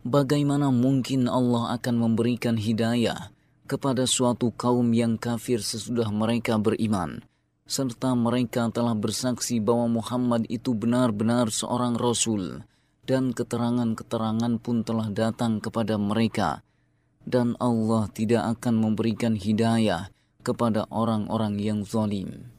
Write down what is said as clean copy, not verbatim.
Bagaimana mungkin Allah akan memberikan hidayah kepada suatu kaum yang kafir sesudah mereka beriman, serta mereka telah bersaksi bahwa Muhammad itu benar-benar seorang Rasul, dan keterangan-keterangan pun telah datang kepada mereka, dan Allah tidak akan memberikan hidayah kepada orang-orang yang zalim.